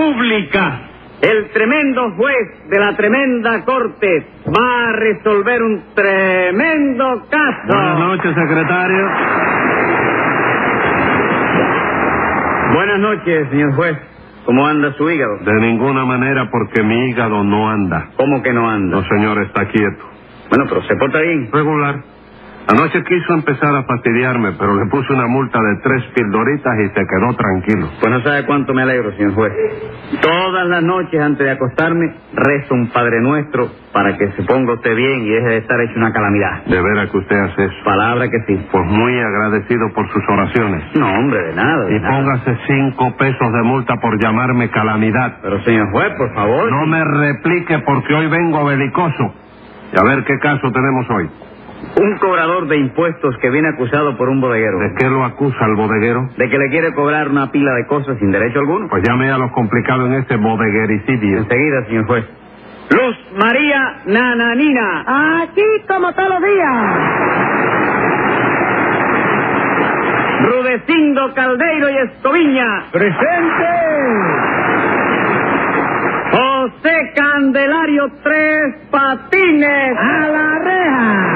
pública. El tremendo juez de la tremenda corte va a resolver un tremendo caso. Buenas noches, secretario. Buenas noches, señor juez. ¿Cómo anda su hígado? De ninguna manera, porque mi hígado no anda. ¿Cómo que no anda? No, señor, está quieto. Bueno, pero se porta bien. Regular. Anoche quiso empezar a fastidiarme, pero le puse una multa de 3 pildoritas y se quedó tranquilo. Pues no sabe cuánto me alegro, señor juez. Todas las noches antes de acostarme rezo un Padre Nuestro para que se ponga usted bien y deje de estar hecho una calamidad. ¿De veras que usted hace eso? Palabra que sí. Pues muy agradecido por sus oraciones. No, hombre, de nada. Y póngase 5 pesos de multa por llamarme calamidad. Pero, señor juez, por favor. No me replique porque hoy vengo belicoso. Y a ver qué caso tenemos hoy. Un cobrador de impuestos que viene acusado por un bodeguero. ¿De qué lo acusa el bodeguero? De que le quiere cobrar una pila de cosas sin derecho alguno. Pues llame a lo complicado en este bodeguericidio. Enseguida, señor juez. Luz María Nananina. Aquí como todos los días. Rudecindo Caldeiro y Escoviña. ¡Presente! José Candelario Tres Patines. ¡A la reja!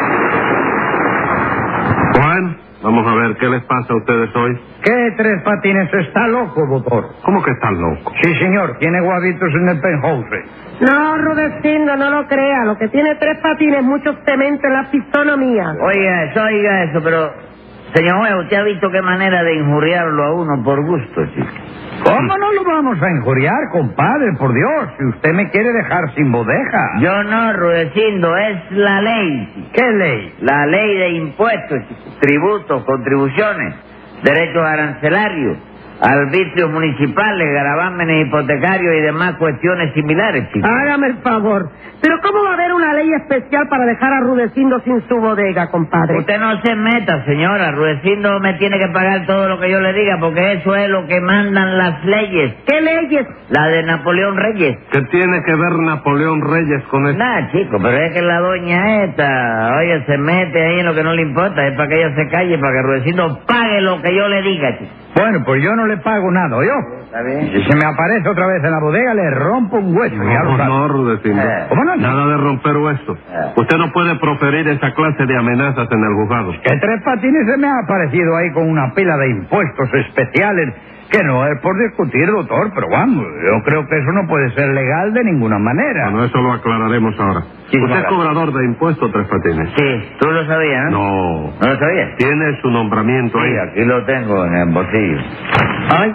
Bueno, vamos a ver qué les pasa a ustedes hoy. ¿Qué Tres Patines está loco, doctor? ¿Cómo que están locos? Sí, señor, tiene guavitos en el penthouse. No, Rudecindo, no lo crea. Lo que tiene Tres Patines es mucho cemento en la fisonomía. Oiga eso, pero... Señor juez, ¿usted ha visto qué manera de injuriarlo a uno por gusto, chico? ¿Cómo no lo vamos a injuriar, compadre? Por Dios, si usted me quiere dejar sin bodeja. Yo no, Rudecindo, es la ley, chico. ¿Qué ley? La ley de impuestos, chico. Tributos, contribuciones, derechos arancelarios, arbitrios municipales, gravámenes hipotecarios y demás cuestiones similares, chico. Hágame el favor. Pero ¿cómo va a haber una ley especial para dejar a Rudecindo sin su bodega, compadre? Usted no se meta, señora. Rudecindo me tiene que pagar todo lo que yo le diga, porque eso es lo que mandan las leyes. ¿Qué leyes? La de Napoleón Reyes. ¿Qué tiene que ver Napoleón Reyes con esto? Nada, chico, pero es que la doña esta, oye, se mete ahí en lo que no le importa. Es para que ella se calle, para que Rudecindo pague lo que yo le diga, chico. Bueno, pues yo no le pago nada, ¿oyó? ¿Está bien? Si se me aparece otra vez en la bodega, le rompo un hueso. ya lo sabe. No, Rudecindo. ¿Cómo no? Nada de romper huesos. Usted no puede proferir esa clase de amenazas en el juzgado. Que Tres Patines se me ha aparecido ahí con una pila de impuestos especiales, que no es por discutir, doctor, pero vamos, yo creo que eso no puede ser legal de ninguna manera. Bueno, eso lo aclararemos ahora. Sí, ¿Usted es claro. cobrador de impuestos, Tres Patines? Sí, tú lo sabías, ¿no? No. ¿No lo sabías? Tiene su nombramiento Sí, ahí. aquí lo tengo en el bolsillo. Ay.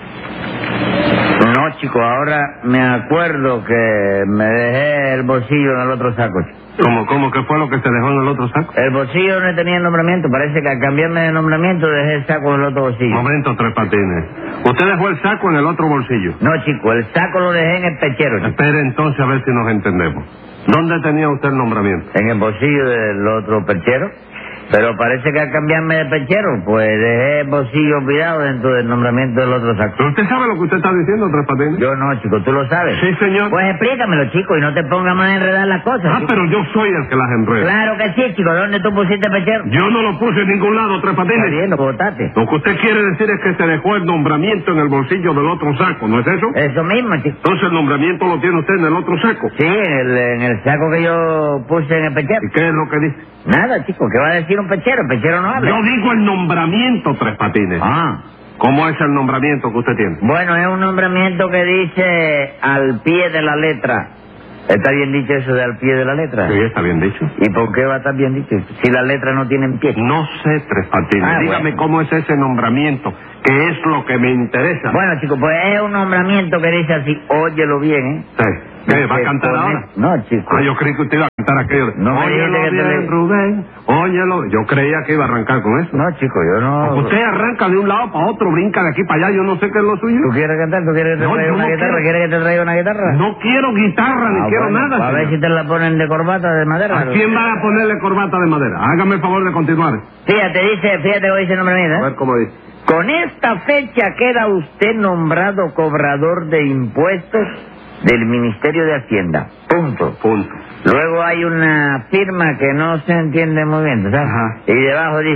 No, chico, ahora me acuerdo que me dejé el bolsillo en el otro saco, chico. ¿Cómo que fue lo que se dejó en el otro saco? El bolsillo no tenía el nombramiento. Parece que al cambiarme de nombramiento dejé el saco en el otro bolsillo. Momento, Tres Patines. Usted dejó el saco en el otro bolsillo. No, chico, el saco lo dejé en el pechero, chico. Espere entonces a ver si nos entendemos. ¿Dónde tenía usted el nombramiento? En el bolsillo del otro perchero. Pero parece que al cambiarme de perchero, pues dejé el bolsillo olvidado dentro del nombramiento del otro saco. ¿Pero usted sabe lo que usted está diciendo, Tres Patines? Yo no, chico, ¿tú lo sabes? Sí, señor. Pues explícamelo, chico, y no te pongas más a enredar las cosas. Ah, chico. pero yo soy el que las enreda. Claro que sí, chico. ¿Dónde tú pusiste el perchero? Yo no lo puse en ningún lado, Tres Está Patines. bien, lo botaste. Lo que usted quiere decir es que se dejó el nombramiento en el bolsillo del otro saco, ¿no es eso? Eso mismo, chico. Entonces el nombramiento lo tiene usted en el otro saco. Sí, en el saco que yo puse en el perchero. ¿Y qué es lo que dice? Nada, chico, ¿qué va a decir un perchero? El perchero no habla. Yo digo el nombramiento, Tres Patines. Ah. ¿Cómo es el nombramiento que usted tiene? Bueno, es un nombramiento que dice al pie de la letra. ¿Está bien dicho eso de al pie de la letra? Sí, está bien dicho. ¿Y por qué va a estar bien dicho? Si las letras no tienen pie. No sé, Tres Patines. Ah, Dígame bueno. cómo es ese nombramiento, que es lo que me interesa. Bueno, chico, pues es un nombramiento que dice así, óyelo bien, ¿eh? Sí. ¿Qué? ¿Va a cantar Pone- ahora? No, chico. Ah, yo creí que usted iba a cantar aquello. No me Óyelo dijiste que te bien, le- Rubén. Óyelo. Yo creía que iba a arrancar con eso. No, chico, yo no... Porque usted arranca de un lado para otro, brinca de aquí para allá, yo no sé qué es lo suyo. ¿Tú quieres cantar? ¿Tú quieres que te No, traiga yo una no guitarra? quiero. ¿Quieres que te traiga una guitarra? No quiero guitarra, ni quiero bueno, nada, A ver señor. si te la ponen de corbata de madera. ¿A quién va a ponerle corbata de madera? Hágame el favor de continuar. Fíjate cómo dice el nombramiento, A ¿eh? ver cómo dice. Con esta fecha queda usted nombrado cobrador de impuestos del Ministerio de Hacienda. Punto. Punto. Luego hay una firma que no se entiende muy bien, ¿sabes? Ajá. Y debajo dice,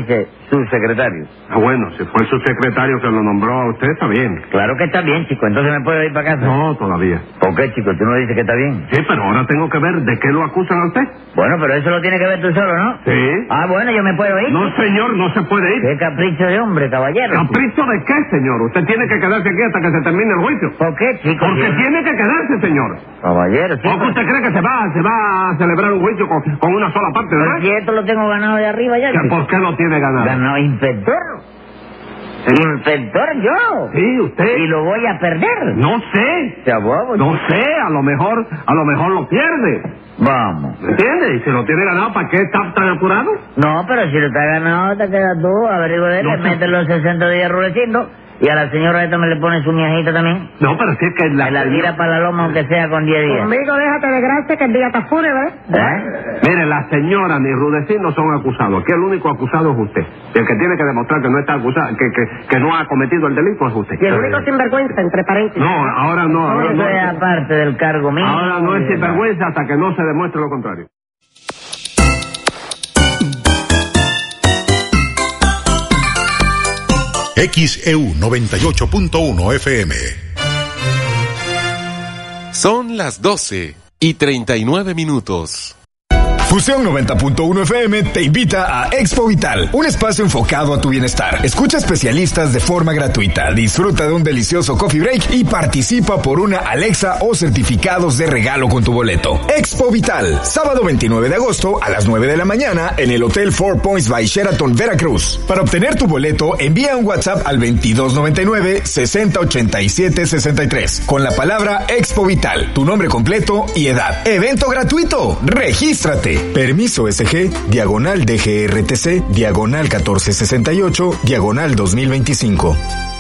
subsecretario. Ah, bueno, si fue el subsecretario que lo nombró a usted, está bien. Claro que está bien, chico. Entonces me puedo ir para casa. No, todavía. ¿Por qué, chico? ¿Tú no dices que está bien? Sí, pero ahora tengo que ver de qué lo acusan a usted. Bueno, pero eso lo tiene que ver tú solo, ¿no? Sí. Ah, bueno, yo me puedo ir. No, señor, no se puede ir. Qué capricho de hombre, caballero. ¿Capricho de qué, señor? Usted tiene que quedarse aquí hasta que se termine el juicio. ¿Por qué, chico? Porque Sí. tiene que quedarse, señor. Caballero, chico. ¿O que usted cree que se va a celebrar un juicio con una sola parte, Pero verdad? si esto lo tengo ganado de arriba ya, chico. ¿Por qué lo tiene ganado? Ganado inspector. Inspector yo. Sí, usted. Y lo voy a perder. No sé. Sea bobo, No chico. sé, a lo mejor lo pierde. Vamos. ¿Me entiende? Y si lo tiene ganado, ¿para qué está tan apurado? No, pero si lo está ganado, te quedas tú, averigua de él, No le sé. metes los 60 días Rudecindo, y a la señora esta me le pone su miajita también. No, pero si es que Me la tira para la loma aunque sea con 10 días. Conmigo déjate de gracia que el día está fúnebre. ¿Eh? Mire, la señora ni Rudecín no son acusados. Aquí el único acusado es usted. Y el que tiene que demostrar que no está acusado, que no ha cometido el delito es usted. Y el único sinvergüenza, entre paréntesis. No, ahora no. Ahora Eso es no, aparte del cargo mío. ahora no es sinvergüenza hasta que no se demuestre lo contrario. XEU 98.1 FM. Son las 12:39. Fusión 90.1 FM te invita a Expo Vital, un espacio enfocado a tu bienestar. Escucha especialistas de forma gratuita, disfruta de un delicioso coffee break y participa por una Alexa o certificados de regalo con tu boleto. Expo Vital, sábado 29 de agosto a las 9 de la mañana en el Hotel Four Points by Sheraton, Veracruz. Para obtener tu boleto, envía un WhatsApp al 2299-6087-63 con la palabra Expo Vital, tu nombre completo y edad. Evento gratuito. Regístrate. Permiso SG, diagonal DGRTC, diagonal 1468, diagonal 2025.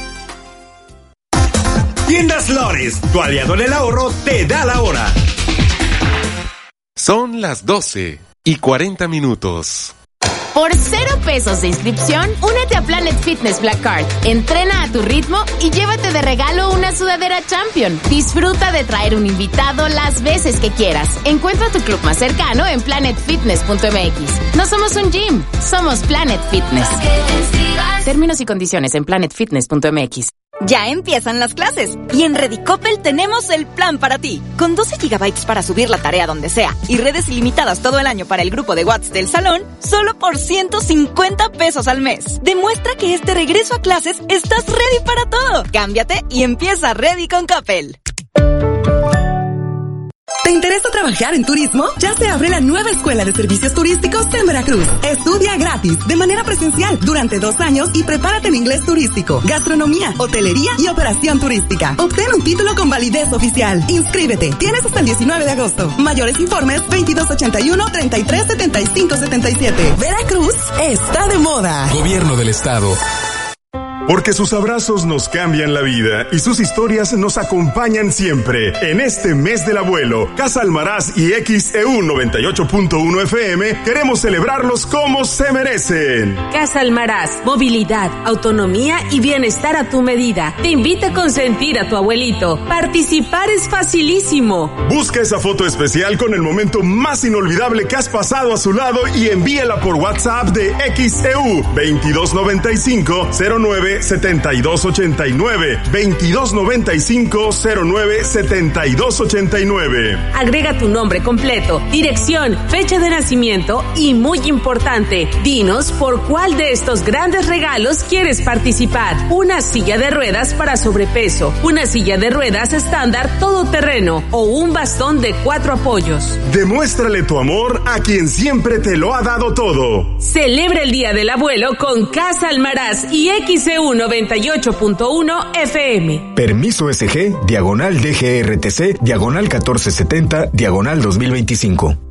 Tiendas Lores, tu aliado en el ahorro, te da la hora. Son las 12:40. Por 0 pesos de inscripción, únete a Planet Fitness Black Card. Entrena a tu ritmo y llévate de regalo una sudadera Champion. Disfruta de traer un invitado las veces que quieras. Encuentra tu club más cercano en planetfitness.mx. No somos un gym, somos Planet Fitness. Términos y condiciones en planetfitness.mx. Ya empiezan las clases y en Redicopel tenemos el plan para ti. Con 12 GB para subir la tarea donde sea y redes ilimitadas todo el año para el grupo de WhatsApp del salón, solo por 150 pesos al mes. Demuestra que este regreso a clases estás ready para todo. Cámbiate y empieza Ready con Coppel. ¿Te interesa trabajar en turismo? Ya se abre la nueva Escuela de Servicios Turísticos en Veracruz. Estudia gratis, de manera presencial, durante 2 años y prepárate en inglés turístico, gastronomía, hotelería y operación turística. Obtén un título con validez oficial. Inscríbete. Tienes hasta el 19 de agosto. Mayores informes 2281-337577. Veracruz está de moda. Gobierno del Estado. Porque sus abrazos nos cambian la vida y sus historias nos acompañan siempre. En este mes del abuelo, Casa Almaraz y XEU 98.1 FM queremos celebrarlos como se merecen. Casa Almaraz, movilidad, autonomía y bienestar a tu medida. Te invita a consentir a tu abuelito. Participar es facilísimo. Busca esa foto especial con el momento más inolvidable que has pasado a su lado y envíala por WhatsApp de XEU 2295-09-7289 2295-09-7289. Agrega tu nombre completo, dirección, fecha de nacimiento y, muy importante, dinos por cuál de estos grandes regalos quieres participar. Una silla de ruedas para sobrepeso, una silla de ruedas estándar todoterreno o un bastón de 4 apoyos. Demuéstrale tu amor a quien siempre te lo ha dado todo. Celebra el Día del Abuelo con Casa Almaraz y XEU 98.1 FM. Permiso SG, diagonal DGRTC, diagonal 1470, diagonal 2025.